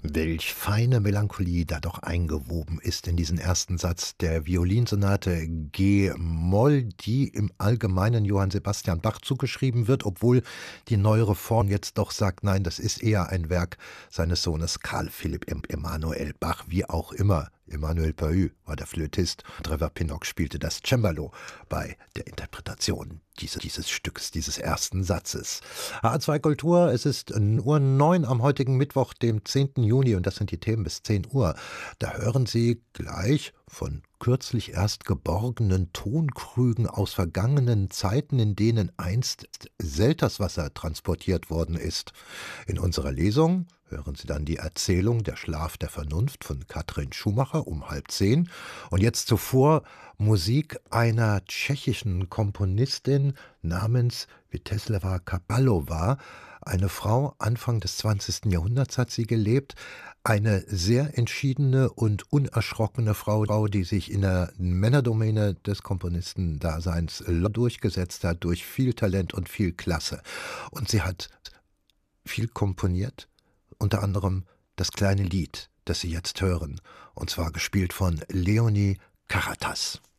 Welch feine Melancholie da doch eingewoben ist in diesen ersten Satz der Violinsonate G-Moll, die im Allgemeinen Johann Sebastian Bach zugeschrieben wird, obwohl die neuere Form jetzt doch sagt, nein, das ist eher ein Werk seines Sohnes Karl Philipp Emanuel Bach, wie auch immer. Emmanuel Pahud war der Flötist, Trevor Pinnock spielte das Cembalo bei der Interpretation dieses Stücks, dieses ersten Satzes. HR2 Kultur, es ist 9 Uhr am heutigen Mittwoch, dem 10. Juni, und das sind die Themen bis 10 Uhr. Da hören Sie gleich von kürzlich erst geborgenen Tonkrügen aus vergangenen Zeiten, in denen einst Selterswasser transportiert worden ist. In unserer Lesung hören Sie dann die Erzählung Der Schlaf der Vernunft von Katrin Schumacher um 9:30. Und jetzt zuvor Musik einer tschechischen Komponistin namens Vítězslava Kabalova. Eine Frau, Anfang des 20. Jahrhunderts hat sie gelebt. Eine sehr entschiedene und unerschrockene Frau, die sich in der Männerdomäne des Komponistendaseins durchgesetzt hat, durch viel Talent und viel Klasse. Und sie hat viel komponiert, unter anderem das kleine Lied, das Sie jetzt hören, und zwar gespielt von Leonie Karatas.